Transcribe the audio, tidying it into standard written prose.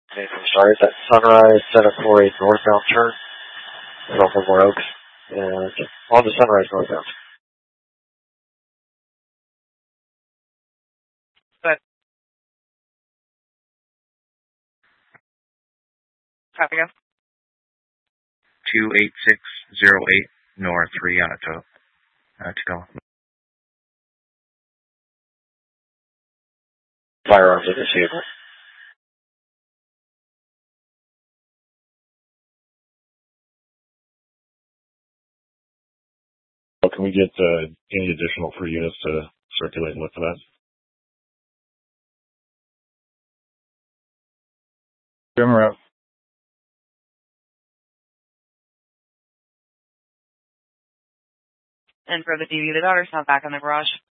Anything started at Sunrise, set up for a northbound turn. Off of More Oaks. And on the Sunrise northbound. But copy go. 28608 North Rialto. Tacoma. Firearms in this vehicle. Can we get any additional free units to circulate and look for that? Camera out. And for the DV, the daughter's not back in the garage.